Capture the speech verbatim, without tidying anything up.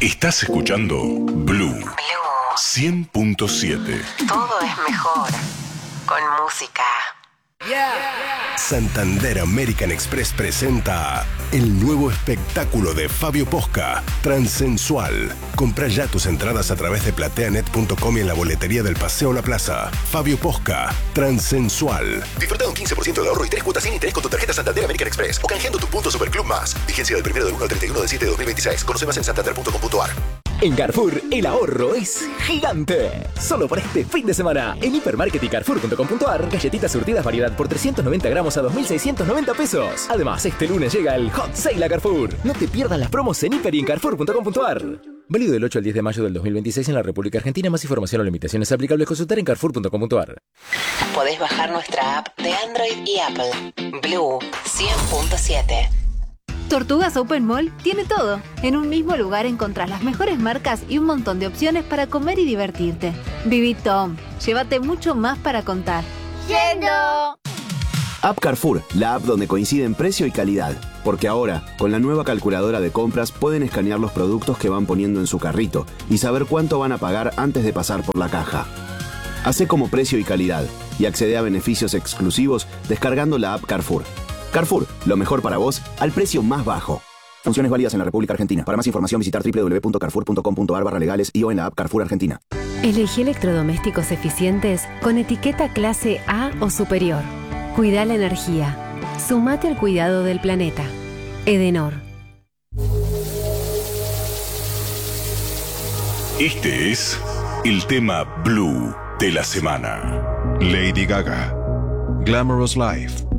Estás escuchando Blue, Blue cien punto siete. Todo es mejor con música. Yeah. Santander American Express presenta el nuevo espectáculo de Fabio Posca, Transsensual. Compra ya tus entradas a través de plateanet punto com y en la boletería del Paseo La Plaza. Fabio Posca, Transsensual. Disfruta de un quince por ciento de ahorro y tres cuotas sin interés con tu tarjeta Santander American Express o canjeando tu punto Superclub Más. Vigencia del primero del uno al treinta y uno del siete de dos mil veintiséis. Conoce más en santander punto com punto a r. En Carrefour, el ahorro es gigante. Solo por este fin de semana, en Hipermarket y Carrefour punto com punto a r, galletitas surtidas variedad por trescientos noventa gramos a dos mil seiscientos noventa pesos. Además, este lunes llega el Hot Sale a Carrefour. No te pierdas las promos en Hiper y en Carrefour punto com punto a r. Válido del ocho al diez de mayo del dos mil veintiséis en la República Argentina. Más información o limitaciones aplicables consultar en Carrefour punto com punto a r. Podés bajar nuestra app de Android y Apple. Blue cien punto siete. Tortugas Open Mall tiene todo. En un mismo lugar encontrás las mejores marcas y un montón de opciones para comer y divertirte. Viví Tom. Llévate mucho más para contar. ¡Yendo! App Carrefour, la app donde coinciden precio y calidad. Porque ahora, con la nueva calculadora de compras, pueden escanear los productos que van poniendo en su carrito y saber cuánto van a pagar antes de pasar por la caja. Hacé como precio y calidad y accede a beneficios exclusivos descargando la app Carrefour. Carrefour, lo mejor para vos, al precio más bajo. Funciones válidas en la República Argentina. Para más información visitar doble u doble u doble u punto carrefour punto com punto a r barra legales y o en la app Carrefour Argentina. Elegí electrodomésticos eficientes con etiqueta clase A o superior. Cuida la energía. Sumate al cuidado del planeta. Edenor. Este es el tema Blue de la semana. Lady Gaga, Glamorous Life.